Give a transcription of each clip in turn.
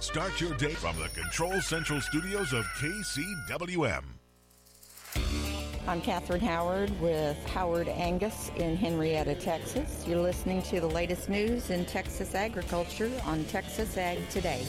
Start your day from the Control Central Studios of KCWM. I'm Catherine Howard with Howard Angus in Henrietta, Texas. You're listening to the latest news in Texas agriculture on Texas Ag Today.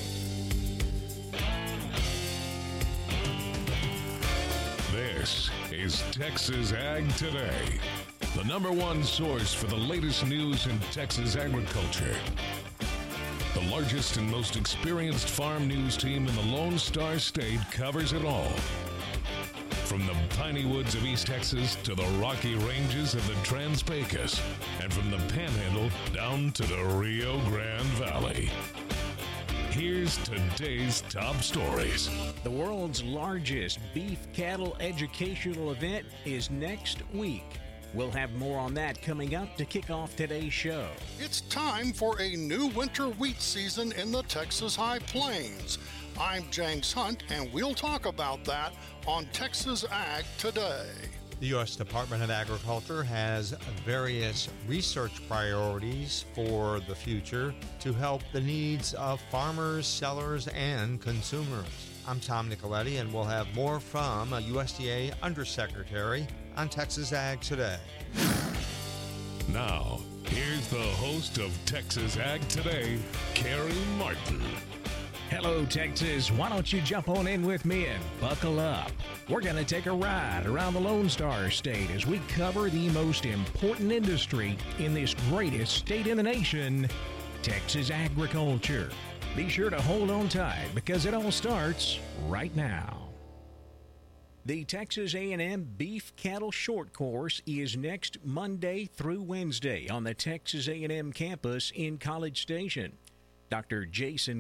This is Texas Ag Today, the number one source for the latest news in Texas agriculture. The largest and most experienced farm news team in the Lone Star State covers it all. From the piney woods of East Texas to the rocky ranges of the Trans-Pecos, and from the Panhandle down to the Rio Grande Valley. Here's today's top stories. The world's largest beef cattle educational event is next week. We'll have more on that coming up to kick off today's show. It's time for a new winter wheat season in the Texas High Plains. I'm James Hunt, and we'll talk about that on Texas Ag Today. The U.S. Department of Agriculture has various research priorities for the future to help the needs of farmers, sellers, and consumers. I'm Tom Nicoletti, and we'll have more from USDA Undersecretary on Texas Ag Today. Now, here's the host of Texas Ag Today, Carrie Martin. Hello, Texas. Why don't you jump on in with me and buckle up? We're going to take a ride around the Lone Star State as we cover the most important industry in this greatest state in the nation, Texas agriculture. Be sure to hold on tight because it all starts right now. The Texas A&M Beef Cattle Short Course is next Monday through Wednesday on the Texas A&M campus in College Station. Dr. Jason